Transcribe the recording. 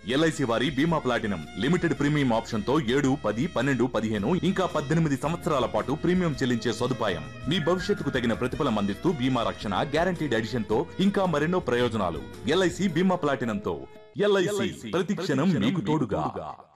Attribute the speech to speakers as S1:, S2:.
S1: LIC వారి బీమా platinum limited premium option తో 7, 10, 12, 15 ఇంకా 18 సంవత్సరాల పాటు ప్రీమియం చెల్లించే సదుపాయం. మీ భవిష్యత్తుకు తగిన ప్రతిఫలం అందిస్తూ బీమా రక్షణ, గ్యారంటీడ్ ఎడిషన్ తో ఇంకా మరెన్నో ప్రయోజనాలు. ఎల్ఐసి బీమా ప్లాటినం తో ఎల్ఐసి ప్రతి క్షణం మీకు తోడుగా.